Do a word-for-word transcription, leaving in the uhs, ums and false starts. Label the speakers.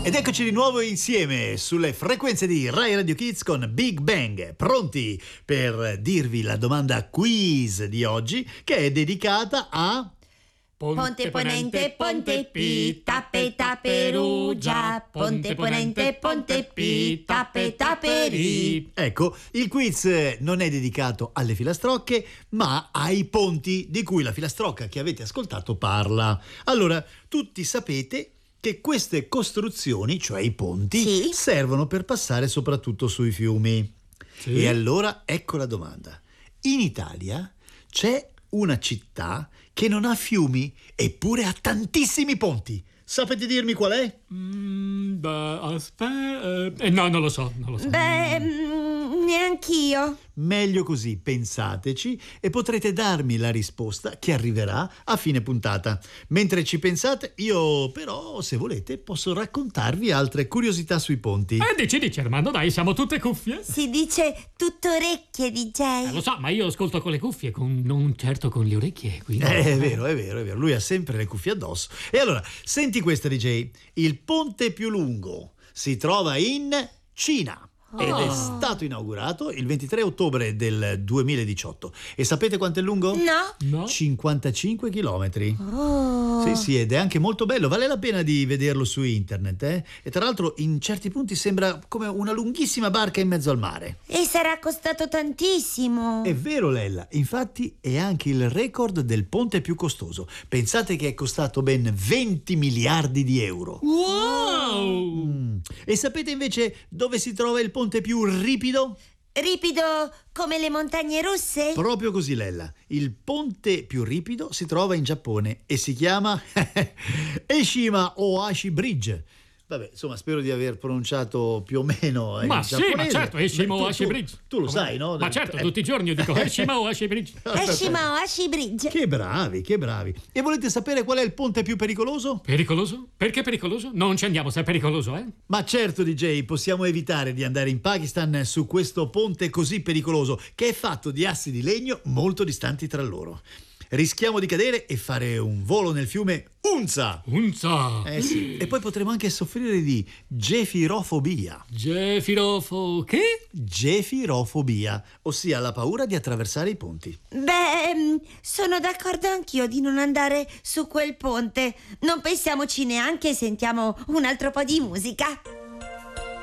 Speaker 1: Ed eccoci di nuovo insieme sulle frequenze di Rai Radio Kids con Big Bang, pronti per dirvi la domanda quiz di oggi, che è dedicata a...
Speaker 2: Ponte Ponente, Ponte P, Tappe Perugia, Ponte Ponente, Ponte P, Tappe Taperi.
Speaker 1: Ecco, il quiz non è dedicato alle filastrocche, ma ai ponti di cui la filastrocca che avete ascoltato parla. Allora, tutti sapete che queste costruzioni, cioè i ponti,
Speaker 2: Sì.
Speaker 1: servono per passare soprattutto sui fiumi.
Speaker 3: Sì.
Speaker 1: E allora ecco la domanda. In Italia c'è una città che non ha fiumi, eppure ha tantissimi ponti. Sapete dirmi qual è?
Speaker 3: Mm, beh, aspetta. Eh, no, non lo so, non lo so.
Speaker 2: Beh, mm, neanch'io.
Speaker 1: Meglio così, pensateci e potrete darmi la risposta che arriverà a fine puntata. Mentre ci pensate, io però, se volete, posso raccontarvi altre curiosità sui ponti.
Speaker 3: Eh, dici, dici, Armando, dai, siamo tutte cuffie.
Speaker 2: Si dice tutto orecchie, D J.
Speaker 3: Eh, lo so, ma io ascolto con le cuffie, con, non certo con le orecchie, quindi...
Speaker 1: Eh, è vero, è vero, è vero. Lui ha sempre le cuffie addosso. E allora, senti questa, D J. Il ponte più lungo si trova in Cina. Ed è stato inaugurato il ventitré ottobre del duemiladiciotto. E sapete quanto è lungo?
Speaker 2: No?
Speaker 3: No?
Speaker 1: cinquantacinque chilometri.
Speaker 2: Oh.
Speaker 1: Sì, sì, ed è anche molto bello. Vale la pena di vederlo su internet, eh? E tra l'altro in certi punti sembra come una lunghissima barca in mezzo al mare.
Speaker 2: E sarà costato tantissimo.
Speaker 1: È vero, Lella. Infatti è anche il record del ponte più costoso. Pensate che è costato ben venti miliardi di euro.
Speaker 3: Wow!
Speaker 1: Mm. E sapete invece dove si trova il ponte più ripido?
Speaker 2: Ripido come le montagne russe?
Speaker 1: Proprio così, Lella. Il ponte più ripido si trova in Giappone e si chiama Eshima Oashi Bridge. Vabbè, insomma, spero di aver pronunciato più o meno il
Speaker 3: Ma sì,
Speaker 1: giapponese.
Speaker 3: ma certo, Eshima
Speaker 1: Beh, tu-
Speaker 3: Oashi
Speaker 1: tu-
Speaker 3: Bridge.
Speaker 1: Tu lo
Speaker 3: Come-
Speaker 1: sai, no?
Speaker 3: Ma certo,
Speaker 1: Eh,
Speaker 3: tutti i giorni io dico Eshima Oashi Bridge.
Speaker 2: Eshima Oashi Bridge.
Speaker 1: Che bravi, che bravi. E volete sapere qual è il ponte più pericoloso?
Speaker 3: Pericoloso? Perché pericoloso? Non ci andiamo se è pericoloso, eh?
Speaker 1: Ma certo, D J, possiamo evitare di andare in Pakistan su questo ponte così pericoloso, che è fatto di assi di legno molto distanti tra loro. Rischiamo di cadere e fare un volo nel fiume Unza.
Speaker 3: Unza!
Speaker 1: Eh sì, e poi potremo anche soffrire di gefirofobia.
Speaker 3: Gefirofo... che?
Speaker 1: Gefirofobia, ossia la paura di attraversare i ponti.
Speaker 2: Beh, mm, sono d'accordo anch'io di non andare su quel ponte. Non pensiamoci neanche e sentiamo un altro po' di musica.